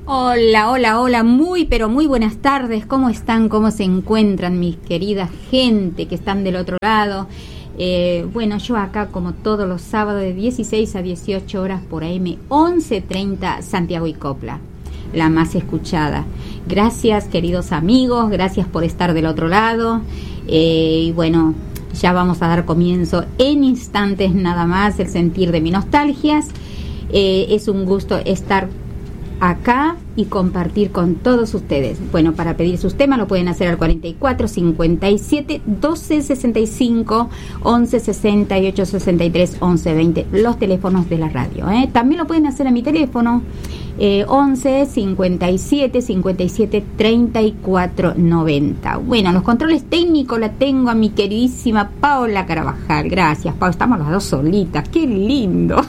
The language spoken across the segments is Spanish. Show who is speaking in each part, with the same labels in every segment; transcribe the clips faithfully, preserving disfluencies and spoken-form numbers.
Speaker 1: Hola, hola, hola, muy pero muy buenas tardes. ¿Cómo están? ¿Cómo se encuentran mis queridas gente que están del otro lado? Eh, bueno, yo acá como todos los sábados de dieciséis a dieciocho horas por A M once treinta Santiago y Copla, la más escuchada. Gracias, queridos amigos, gracias por estar del otro lado. Eh, y bueno, ya vamos a dar comienzo en instantes nada más el sentir de mis nostalgias. Eh, es un gusto estar acá y compartir con todos ustedes. Bueno, para pedir sus temas lo pueden hacer al cuarenta y cuatro, cincuenta y siete, doce, sesenta y cinco, once, sesenta y ocho, sesenta y tres, once, veinte, los teléfonos de la radio, ¿eh? También lo pueden hacer a mi teléfono, eh, once, cincuenta y siete, cincuenta y siete, treinta y cuatro, noventa. Bueno, los controles técnicos la tengo a mi queridísima Paola Carabajal. Gracias, Paola, estamos las dos solitas, qué lindo.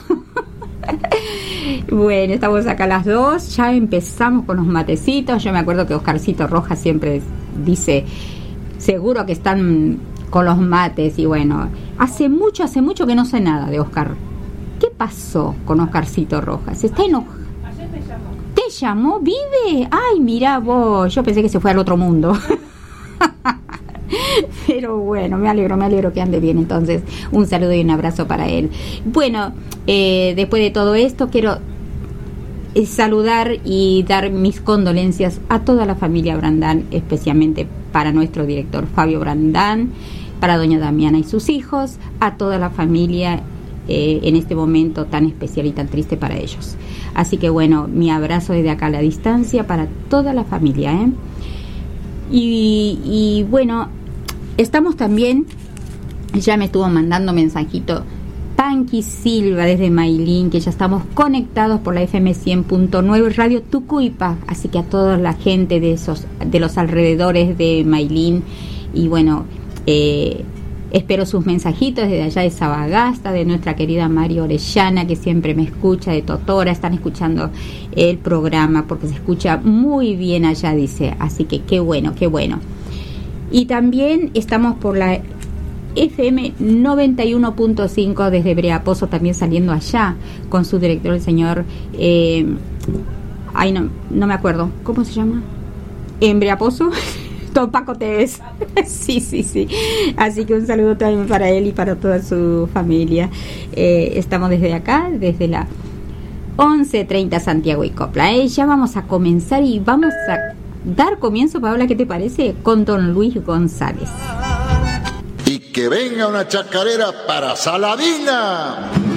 Speaker 1: Bueno, estamos acá las dos, ya empezamos con los matecitos. Yo me acuerdo que Oscarcito Rojas siempre dice, seguro que están con los mates. Y bueno, hace mucho, hace mucho que no sé nada de Oscar. ¿Qué pasó con Oscarcito Rojas? ¿Está enojado?
Speaker 2: Ayer me llamó.
Speaker 1: ¿Te llamó? ¿Vive? Ay, mirá vos, yo pensé que se fue al otro mundo. Pero bueno, me alegro, me alegro que ande bien. Entonces, un saludo y un abrazo para él. Bueno, eh, después de todo esto, quiero eh, saludar y dar mis condolencias a toda la familia Brandán, especialmente para nuestro director Fabio Brandán, para doña Damiana y sus hijos, a toda la familia eh, en este momento tan especial y tan triste para ellos. Así que bueno, mi abrazo desde acá a la distancia para toda la familia, ¿eh? Y, y bueno, estamos también, ya me estuvo mandando mensajito Panqui Silva desde Mailín, que ya estamos conectados por la F M cien punto nueve Radio Tucuipa, así que a toda la gente de esos, de los alrededores de Mailín. Y bueno, eh, espero sus mensajitos desde allá de Sabagasta, de nuestra querida María Orellana, que siempre me escucha, de Totora. Están escuchando el programa porque se escucha muy bien allá, dice, así que qué bueno, qué bueno. Y también estamos por la F M noventa y uno punto cinco desde Breaposo, también saliendo allá con su director, el señor eh, ay no, no me acuerdo, ¿cómo se llama? En Breaposo Don Paco Tevez. Sí, sí, sí. Así que un saludo también para él y para toda su familia. Eh, estamos desde acá, desde la once treinta Santiago y Copla. Eh, ya vamos a comenzar y vamos a dar comienzo, Paola, ¿qué te parece? Con don Luis González.
Speaker 3: Y que venga una chacarera para Saladina.